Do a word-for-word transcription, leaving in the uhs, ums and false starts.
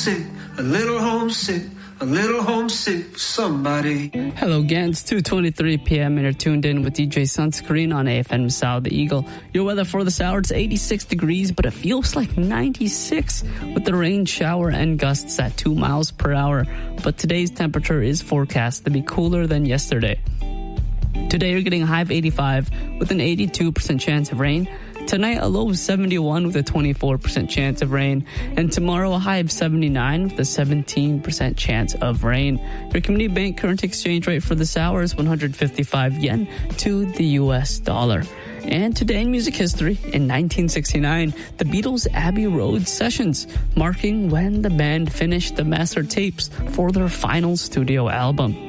homesick, a little homesick, a little homesick for somebody. Hello again, it's two twenty-three p.m. and you're tuned in with D J Sunscreen on A F M South the Eagle. Your weather for this hour, it's eighty-six degrees, but it feels like ninety-six with the rain, shower, and gusts at two miles per hour. But today's temperature is forecast to be cooler than yesterday. Today you're getting a high of eighty-five with an eighty-two percent chance of rain. Tonight, a low of seventy-one with a twenty-four percent chance of rain. And tomorrow, a high of seventy-nine with a seventeen percent chance of rain. Your Community Bank current exchange rate for this hour is one hundred fifty-five yen to the U S dollar. And today in music history, in nineteen sixty-nine, the Beatles' Abbey Road sessions, marking when the band finished the master tapes for their final studio album.